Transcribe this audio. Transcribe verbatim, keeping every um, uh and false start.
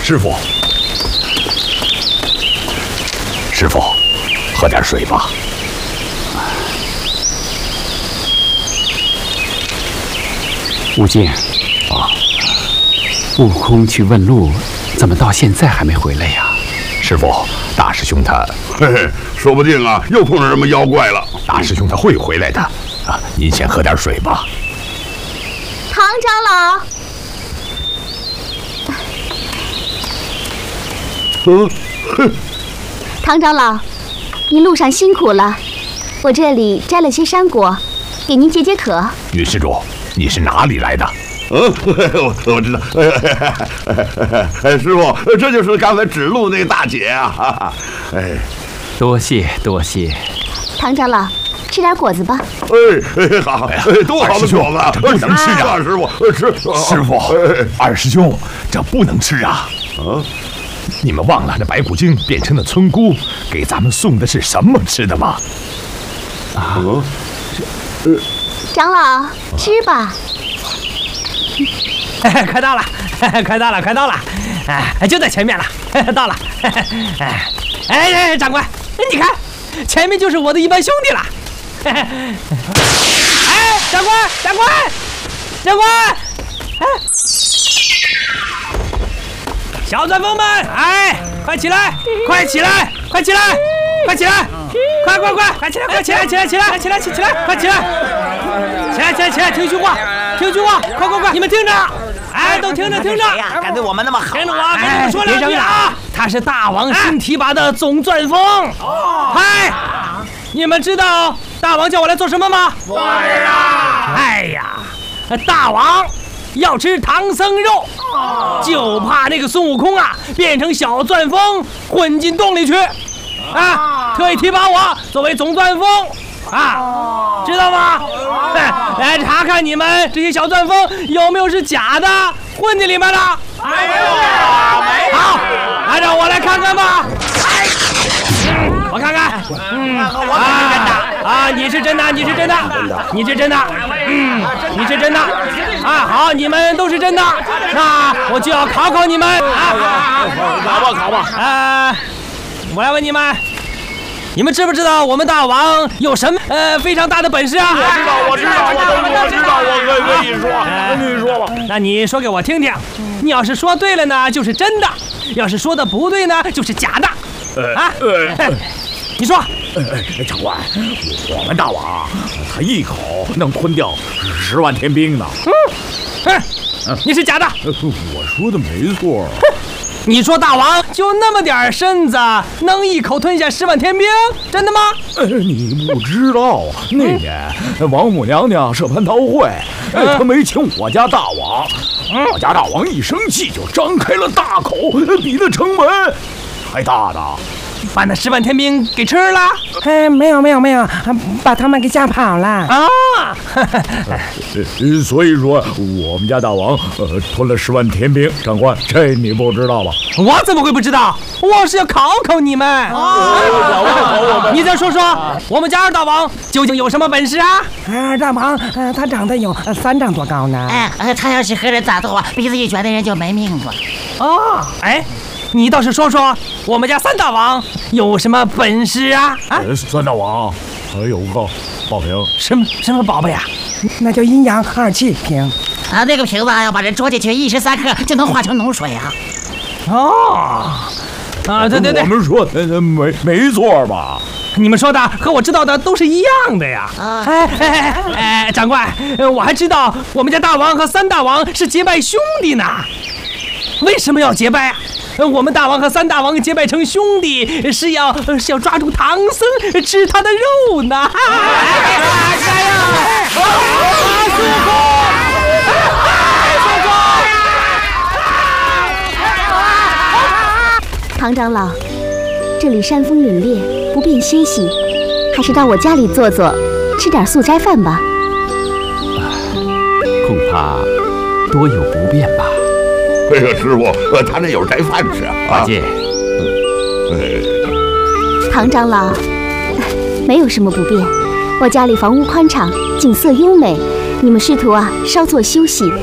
师傅，师傅，喝点水吧。 悟净， 啊， 悟空去问路，怎么到现在还没回来呀？ 师傅，大师兄他， 嘿嘿，说不定啊，又碰上什么妖怪了。 大师兄他会回来的啊，您先喝点水吧。 唐长老。 嗯，哼。 唐长老，您路上辛苦了，我这里摘了些山果，给您解解渴。 云施主，你是哪里来的？ 嗯，我我知道。哎，师傅，这就是刚才指路那个大姐啊！哎， 多谢多谢。 唐长老，吃点果子吧。 哎，好，哎，多好的果子， 不能吃啊！ 师傅，吃。 师傅，二师兄，这不能吃啊！ 啊， 你们忘了那白骨精变成了村姑，给咱们送的是什么吃的吗？ 啊， 呃， 长老，吃吧。 快到了，快到了，快到了！哎，就在前面了，到了。哎哎，长官，你看，前面就是我的一班兄弟了。哎，长官，长官，长官！哎，小钻风们，哎，快起来，快起来，快起来，快起来，快快快，快起来，快起来，起来，起来，起来，起来，快起来，起来，起来，起来，听句话，听句话，快快快，你们听着。哎，都听着听着！ 敢对我们那么好， 听着我跟你们说两句啊！他是大王新提拔的总钻风。嗨，你们知道大王叫我来做什么吗？ 不知道。 哎呀，大王要吃唐僧肉，就怕那个孙悟空啊变成小钻风混进洞里去，啊，特意提拔我作为总钻风。啊，知道吗？来查看你们这些小钻风有没有是假的混进里面的。 没有，没有。 好，那让我来看看吧。哎，我看看。嗯， 我可是真的。 啊，你是真的，你是真的，你是真的。嗯，你是真的。啊，好，你们都是真的，那我就要考考你们啊。 考吧，考吧。 呃，我来问你们。你们知不知道我们大王有什么呃非常大的本事啊？ 我知道，我知道，我我知道，我可以跟你说，跟你说吧。 那你说给我听听，你要是说对了呢，就是真的；要是说的不对呢，就是假的。啊，你说。 长官，我们大王他一口能吞掉十万天兵呢。 嗯，嗯，你是假的。 我说的没错。 你说大王就那么点身子，能一口吞下十万天兵？真的吗？ 呃，你不知道，那年王母娘娘设蟠桃会，哎，她没请我家大王，我家大王一生气就张开了大口，比那城门还大呢。 把那十万天兵给吃了？ 哎，没有没有没有，把他们给吓跑了啊！ 所以说我们家大王呃吞了十万天兵。长官，这你不知道吧？ 我怎么会不知道？我是要考考你们。 哦， 你再说说，我们家二大王究竟有什么本事啊？ 二大王，呃，他长得有三丈多高呢。 哎，他要是和人打斗啊，鼻子一卷的人就没命了。 哦，哎。你倒是说说，我们家三大王有什么本事啊？啊， 三大王还有个宝瓶， 什么什么宝贝呀？ 那叫阴阳二气瓶。 啊，那个瓶子要把人捉进去，一时三刻就能化成脓水啊。 哦，啊，对对对， 我们说的没没错吧？ 你们说的和我知道的都是一样的呀。 啊， 哎哎哎，长官，我还知道我们家大王和三大王是结拜兄弟呢。为什么要结拜啊？我们大王和三大王结拜成兄弟，是要是要抓住唐僧吃他的肉呢。加油！孙悟空！孙悟空！唐长老，这里山风凛冽，不便歇息，还是到我家里坐坐，吃点素斋饭吧。 恐怕多有不便吧。 这个师傅，呃，他那有斋饭吃啊。 八戒， 唐长老，没有什么不便，我家里房屋宽敞，景色优美，你们师徒啊稍作休息，